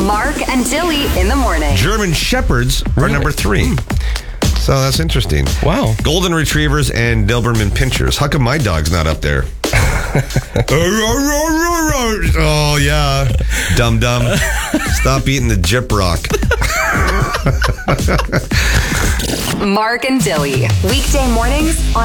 Mark and Dilly in the morning. German Shepherds are number 3. So that's interesting. Wow. Golden Retrievers and Doberman Pinschers. How come my dog's not up there? Oh, yeah. Dum. Stop eating the Jip Rock. Mark and Dilly. Weekday mornings on